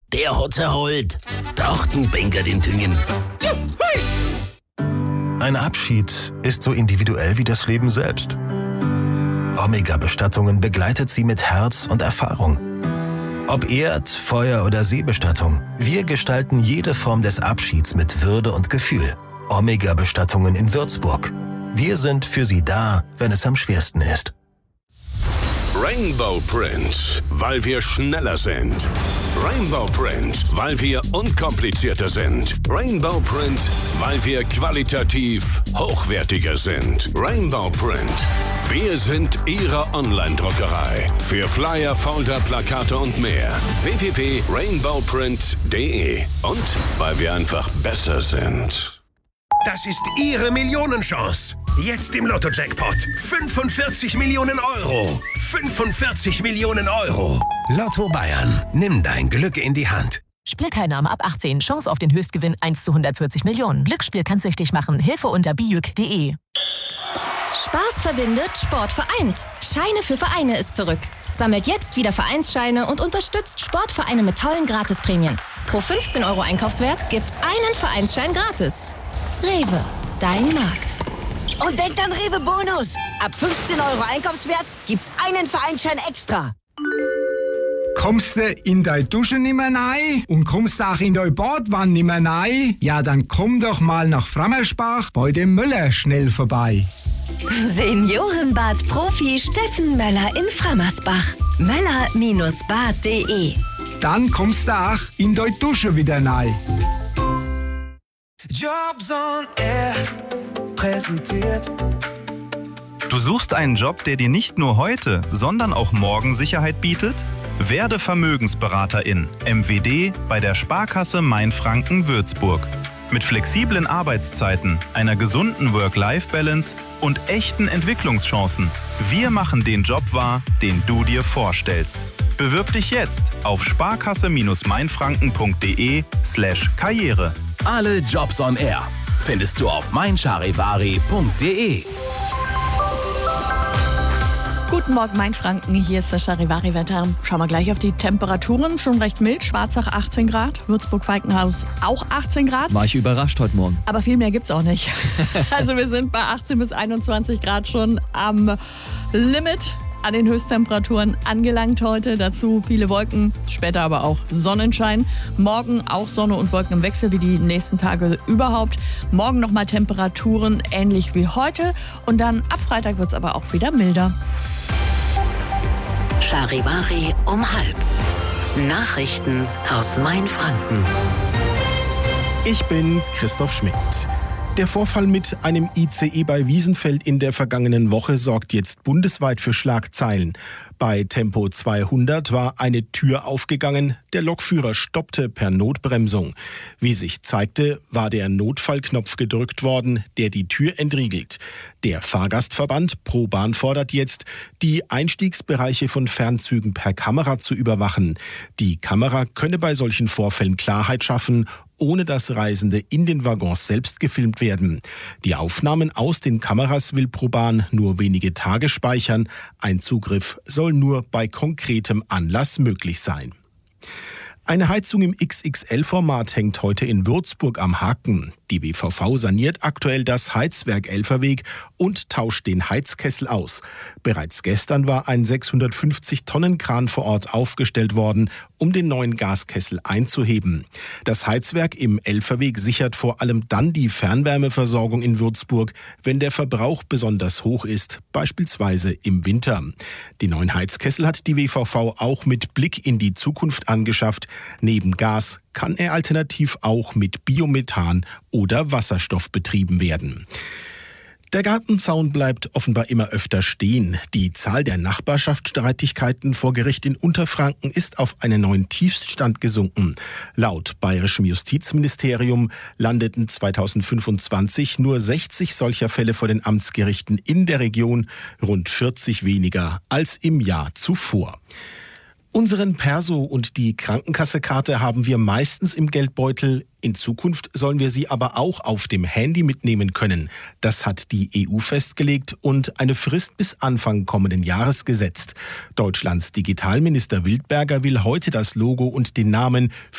der hat's erholt. Trachtenbänker den Tüngen. Ein Abschied ist so individuell wie das Leben selbst. Omega Bestattungen begleitet Sie mit Herz und Erfahrung. Ob Erd-, Feuer- oder Seebestattung, wir gestalten jede Form des Abschieds mit Würde und Gefühl. Omega Bestattungen in Würzburg. Wir sind für Sie da, wenn es am schwersten ist. Rainbow Print, weil wir schneller sind. Rainbow Print, weil wir unkomplizierter sind. Rainbow Print, weil wir qualitativ hochwertiger sind. Rainbow Print, wir sind Ihre Online-Druckerei. Für Flyer, Folder, Plakate und mehr. www.rainbowprint.de. Und weil wir einfach besser sind. Das ist Ihre Millionenchance. Jetzt im Lotto-Jackpot. 45 Millionen Euro. 45 Millionen Euro. Lotto Bayern. Nimm dein Glück in die Hand. Spielteilnahme ab 18. Chance auf den Höchstgewinn 1 zu 140 Millionen. Glücksspiel kann süchtig machen. Hilfe unter biüc.de. Spaß verbindet, Sport vereint. Scheine für Vereine ist zurück. Sammelt jetzt wieder Vereinsscheine und unterstützt Sportvereine mit tollen Gratisprämien. Pro 15 Euro Einkaufswert gibt's einen Vereinsschein gratis. Rewe, dein Markt. Und denkt an Rewe Bonus. Ab 15 Euro Einkaufswert gibt's einen Vereinsschein extra. Kommst du in deine Dusche nimmer rein und kommst auch in deine Badwanne nimmer rein? Ja, dann komm doch mal nach Frammersbach bei dem Möller schnell vorbei. Seniorenbad-Profi Steffen Möller in Frammersbach. Möller-bad.de. Dann kommst du auch in deine Dusche wieder rein. Jobs on Air präsentiert. Du suchst einen Job, der dir nicht nur heute, sondern auch morgen Sicherheit bietet? Werde Vermögensberaterin, MWD, bei der Sparkasse Mainfranken Würzburg. Mit flexiblen Arbeitszeiten, einer gesunden Work-Life-Balance und echten Entwicklungschancen. Wir machen den Job wahr, den du dir vorstellst. Bewirb dich jetzt auf sparkasse-mainfranken.de/Karriere. Alle Jobs on Air findest du auf meincharivari.de. Guten Morgen, Mainfranken. Hier ist das Charivari-Wetter. Schauen wir gleich auf die Temperaturen. Schon recht mild. Schwarzach 18 Grad. Würzburg-Falkenhaus auch 18 Grad. War ich überrascht heute Morgen. Aber viel mehr gibt's auch nicht. Also wir sind bei 18 bis 21 Grad schon am Limit an den Höchsttemperaturen angelangt heute. Dazu viele Wolken, später aber auch Sonnenschein. Morgen auch Sonne und Wolken im Wechsel wie die nächsten Tage überhaupt. Morgen nochmal Temperaturen ähnlich wie heute. Und dann ab Freitag wird's aber auch wieder milder. Charivari um 12:30. Nachrichten aus Mainfranken. Ich bin Christoph Schmidt. Der Vorfall mit einem ICE bei Wiesenfeld in der vergangenen Woche sorgt jetzt bundesweit für Schlagzeilen. Bei Tempo 200 war eine Tür aufgegangen, der Lokführer stoppte per Notbremsung. Wie sich zeigte, war der Notfallknopf gedrückt worden, der die Tür entriegelt. Der Fahrgastverband ProBahn fordert jetzt, die Einstiegsbereiche von Fernzügen per Kamera zu überwachen. Die Kamera könne bei solchen Vorfällen Klarheit schaffen, ohne dass Reisende in den Waggons selbst gefilmt werden. Die Aufnahmen aus den Kameras will ProBahn nur wenige Tage speichern. Ein Zugriff soll nur bei konkretem Anlass möglich sein. Eine Heizung im XXL-Format hängt heute in Würzburg am Haken. Die BVV saniert aktuell das Heizwerk Elferweg und tauscht den Heizkessel aus. Bereits gestern war ein 650-Tonnen-Kran vor Ort aufgestellt worden, um den neuen Gaskessel einzuheben. Das Heizwerk im Elferweg sichert vor allem dann die Fernwärmeversorgung in Würzburg, wenn der Verbrauch besonders hoch ist, beispielsweise im Winter. Den neuen Heizkessel hat die BVV auch mit Blick in die Zukunft angeschafft. Neben Gas kann er alternativ auch mit Biomethan oder Wasserstoff betrieben werden. Der Gartenzaun bleibt offenbar immer öfter stehen. Die Zahl der Nachbarschaftsstreitigkeiten vor Gericht in Unterfranken ist auf einen neuen Tiefststand gesunken. Laut bayerischem Justizministerium landeten 2025 nur 60 solcher Fälle vor den Amtsgerichten in der Region, rund 40 weniger als im Jahr zuvor. Unseren Perso und die Krankenkassekarte haben wir meistens im Geldbeutel. In Zukunft sollen wir sie aber auch auf dem Handy mitnehmen können. Das hat die EU festgelegt und eine Frist bis Anfang kommenden Jahres gesetzt. Deutschlands Digitalminister Wildberger will heute das Logo und den Namen